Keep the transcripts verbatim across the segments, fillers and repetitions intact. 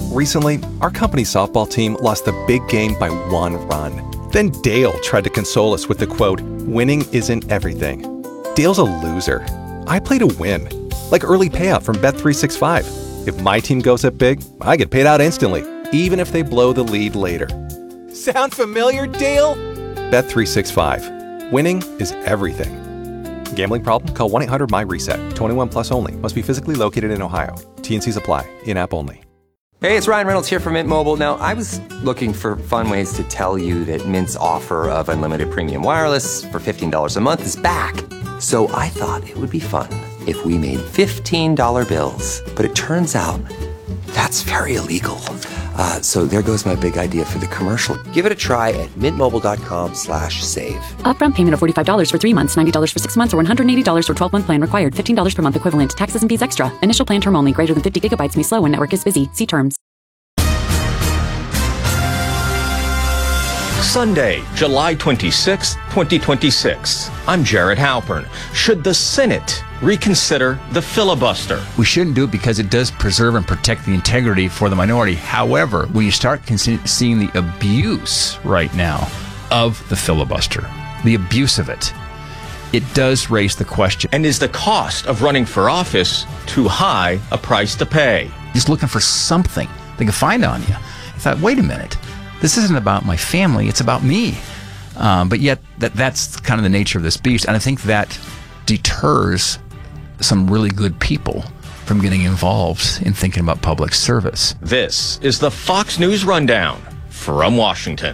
Recently, our company softball team lost the big game by one run. Then Dale tried to console us with the quote, "Winning isn't everything." Dale's a loser. I play to win. Like early payout from Bet three sixty-five. If my team goes up big, I get paid out instantly, even if they blow the lead later. Sound familiar, Dale? Bet three sixty-five. Winning is everything. Gambling problem? Call one eight hundred M Y reset. twenty-one plus only. Must be physically located in Ohio. T N Cs apply. In-app only. Hey, it's Ryan Reynolds here from Mint Mobile. Now, I was looking for fun ways to tell you that Mint's offer of unlimited premium wireless for fifteen dollars a month is back. So I thought it would be fun if we made fifteen dollar bills. But it turns out that's very illegal. Uh, so there goes my big idea for the commercial. Give it a try at mintmobile.com slash save. Upfront payment of forty-five dollars for three months, ninety dollars for six months, or one hundred eighty dollars for twelve-month plan required. fifteen dollars per month equivalent. Taxes and fees extra. Initial plan term only. Greater than fifty gigabytes may slow when network is busy. See terms. Sunday, July twenty-sixth, twenty twenty-six. I'm Jared Halpern. Should the Senate reconsider the filibuster? We shouldn't do it because it does preserve and protect the integrity for the minority. However, when you start con- seeing the abuse right now of the filibuster, the abuse of it, it does raise the question. And is the cost of running for office too high a price to pay? Just looking for something they can find on you. I thought, wait a minute. This isn't about my family, it's about me. Um, but yet, that that's kind of the nature of this beast. And I think that deters some really good people from getting involved in thinking about public service. This is the Fox News Rundown from Washington.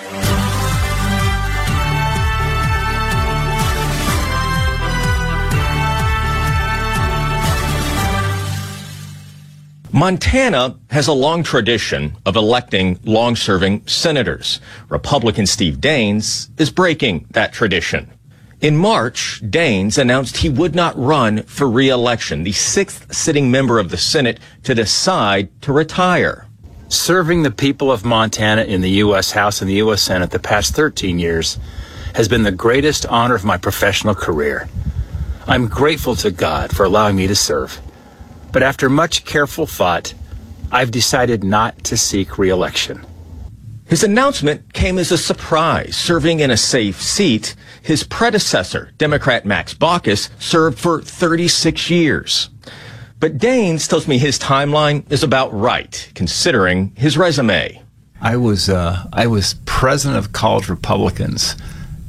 Montana has a long tradition of electing long-serving senators. Republican Steve Daines is breaking that tradition. In March, Daines announced he would not run for re-election, the sixth sitting member of the Senate to decide to retire. Serving the people of Montana in the U S House and the U S Senate the past thirteen years has been the greatest honor of my professional career. I'm grateful to God for allowing me to serve. But after much careful thought, I've decided not to seek re-election. His announcement came as a surprise. Serving in a safe seat, his predecessor, Democrat Max Baucus, served for thirty-six years. But Daines tells me his timeline is about right, considering his resume. I was uh, I was president of college Republicans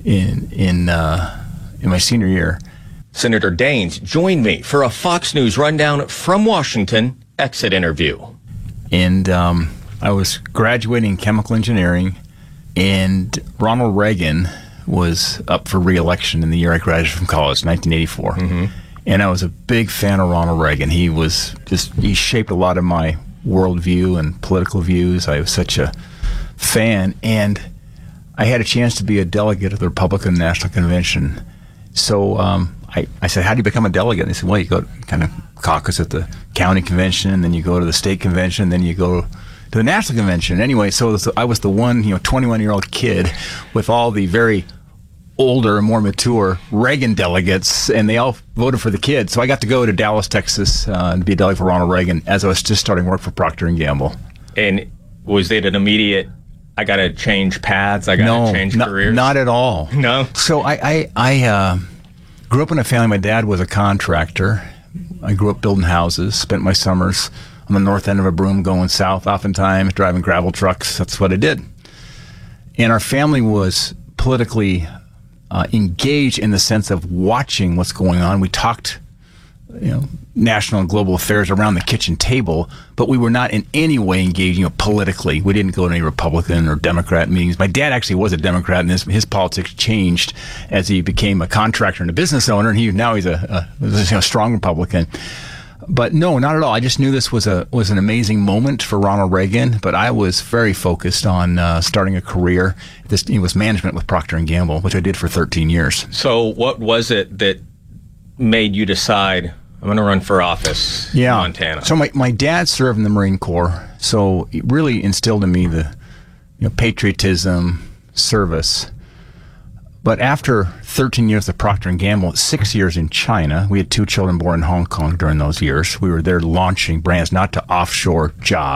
in in uh, in my senior year. Senator Daines joined me for a Fox News Rundown from Washington exit interview. And um, I was graduating in chemical engineering, and Ronald Reagan was up for re-election in the year I graduated from college, nineteen eighty-four. Mm-hmm. And I was a big fan of Ronald Reagan. He was just, he shaped a lot of my worldview and political views. I was such a fan. And I had a chance to be a delegate of the Republican National Convention. So um, I, I said, how do you become a delegate? And they said, well, you go kind of caucus at the county convention, and then you go to the state convention, and then you go to the national convention. Anyway, so I was the one, you know, twenty-one-year-old kid with all the very older, more mature Reagan delegates, and they all voted for the kid. So I got to go to Dallas, Texas, uh, and be a delegate for Ronald Reagan as I was just starting work for Procter and Gamble. And was it an immediate, I got to change paths, I got to no, change not, careers? Not at all. No? So I, I, I uh, grew up in a family. My dad was a contractor. I grew up building houses, spent my summers on the north end of a broom going south oftentimes, driving gravel trucks. That's what I did. And our family was politically uh, engaged in the sense of watching what's going on. We talked, you know, national and global affairs around the kitchen table, but we were not in any way engaged, you know, politically. We didn't go to any Republican or Democrat meetings. My dad actually was a Democrat, and his, his politics changed as he became a contractor and a business owner, and he now he's a, a, you know, strong Republican. But no, not at all. I just knew this was a was an amazing moment for Ronald Reagan, but I was very focused on uh, starting a career. This it was management with Procter and Gamble, which I did for thirteen years. So what was it that made you decide, I'm going to run for office yeah. in Montana? So my, my dad served in the Marine Corps, so it really instilled in me the you know, patriotism, service. But after thirteen years at Procter and Gamble, six years in China, we had two children born in Hong Kong during those years. We were there launching brands, not to offshore jobs.